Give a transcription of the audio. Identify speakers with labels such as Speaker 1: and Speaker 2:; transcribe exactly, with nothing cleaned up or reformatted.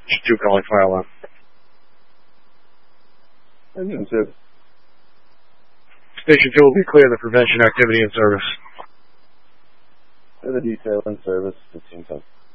Speaker 1: two calling fire alarm.
Speaker 2: Engine two.
Speaker 1: Station two will be clear the prevention activity in service.
Speaker 2: For the detail in service, fifteen ten.